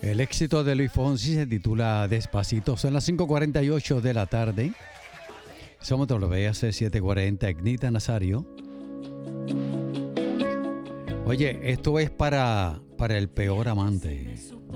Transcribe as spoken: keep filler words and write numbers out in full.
El éxito de Luis Fonsi se titula Despacito. Son las cinco cuarenta y ocho de la tarde. Somos W A C setecientos cuarenta, Ignita Nazario. Oye, esto es para, para el peor amante.